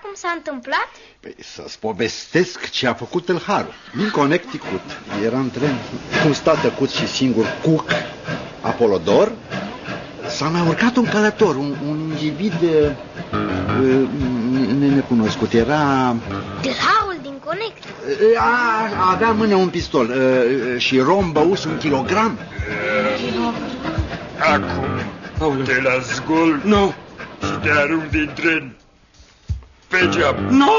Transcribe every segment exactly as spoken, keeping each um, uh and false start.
cum s-a întâmplat? Păi, să-ți povestesc ce a făcut tâlharul. Din Connecticut era în tren cu un stat tăcut și singur, Cook, Apolodor. S-a mai urcat un călător, un, un individ uh, uh, necunoscut. Era... Tâlharul din Connecticut. Uh, a, avea în mână un pistol uh, și rom băus un kilogram. Acum te las gol Nu. și te arunc din tren. Pe geam. Nu!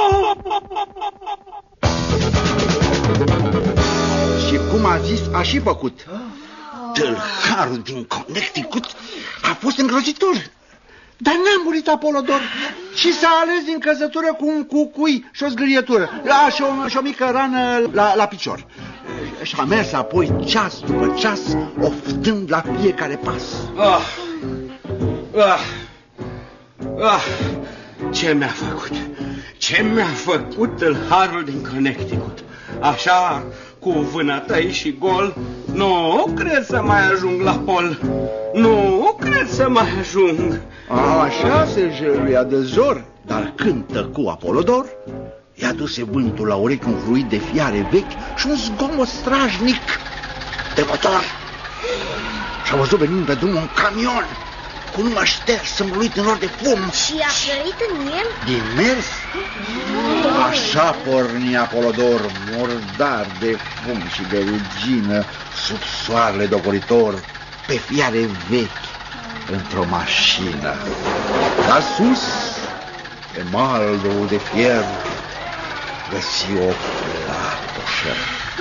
Și cum a zis, a și făcut. Tâlharul din Connecticut a fost îngrozitor. Dar n-a murit Apolodor și s-a ales din căzătură cu un cucui și o zgârietură la, și, o, și o mică rană la, la picior. Și a mers apoi ceas după ceas, oftând la fiecare pas. Ah, ah, ah, ce mi-a făcut? Ce mi-a făcut tâlharul din Connecticut? Așa, cu vânătăi și gol, nu cred să mai ajung la pol. Nu cred să mai ajung. Așa se jăruia de zor, dar când tăcu Apolodor, i-a duse vântul la urechi un fluid de fiare vechi și un zgomot strajnic de motor. Și-a văzut venind pe drum un camion cu numai șters învăluit în nor de fum. Și a flărit în el? Din mers? Așa porni Apolodor, murdar de fum și de rugină, sub soarele dogoritor, pe fiare vechi, într-o mașină. Dar sus, pe malul de fier, găsi o platoșă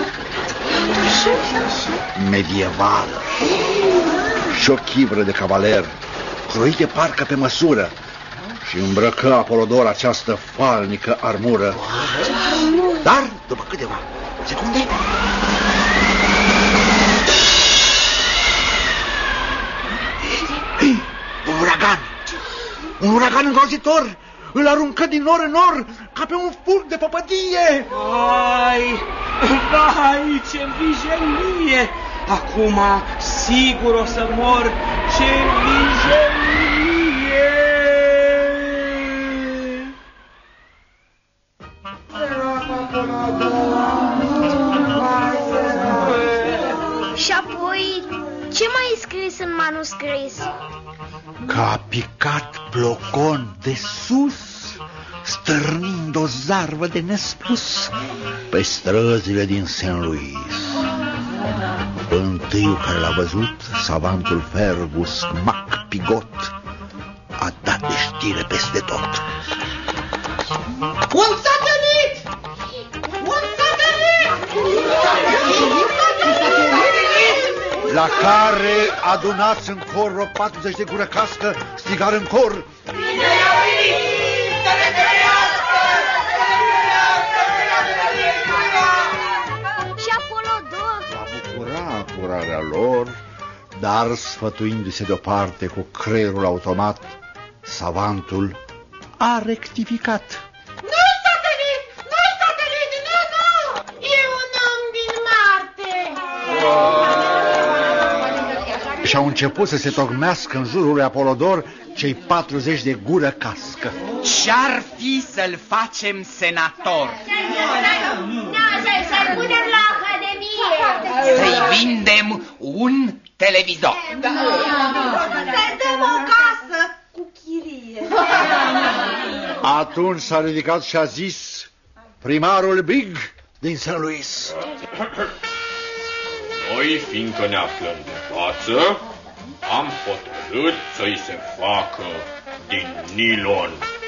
medievală și o chivră de cavaler, croite parcă pe măsură, și îmbrăcă Apolodor această falnică armură. Dar, după câteva secunde, un uragan, un uragan îngrozitor, îl aruncă din nor în nor ca pe un fulg de păpădie. Ai, vai, ce vijenie! Acum sigur o să mor. Ce vijenie! Și apoi, ce mai e scris în manuscris? Că a picat Plocon de sus, stârnind o zarvă de nespus pe străzile din Saint Louis. Întâiul care l-a văzut, savantul Fergus Mac Pigot, a dat de știre peste tot. Un satelit! Un satelit! La care, adunați în cor vreo patruzeci de gură cască, strigar în cor: Și Apolodor? Va bucura apurarea lor, dar sfătuindu-se deoparte cu creierul automat, savantul a rectificat. Nu-i satelit! Nu-i satelit! Nu, nu! E un om din Marte! Și-au început să se tocmească în jurul lui Apolodor cei patruzeci de gură cască. Ce-ar fi să-l facem senator? Să-l punem la Academie! Să-i vindem un televizor. Să-i dăm o casă cu chirie! Atunci s-a ridicat și a zis primarul Big din Saint Louis: Noi, fiindcă ne aflăm de față, am hotărât să-i se facă din nilon.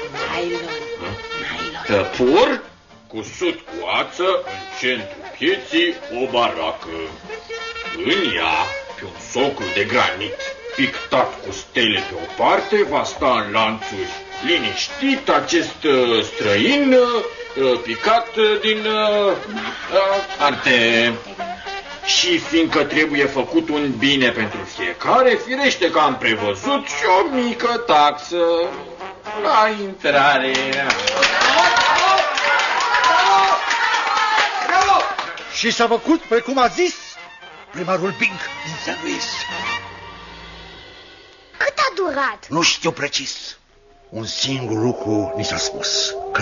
Tăpur cusut cu ață în centrul pieții o baracă. În ea, pe un socru de granit pictat cu stele pe o parte, va sta în lanțuri liniștit acest uh, străin uh, picat din uh, uh, arte. Și fiindcă trebuie făcut un bine pentru fiecare, firește că am prevăzut și o mică taxă la intrare. Și s-a făcut precum a zis primarul Big din Saint Louis. Cât a durat? Nu știu precis. Un singur lucru ni s-a spus: că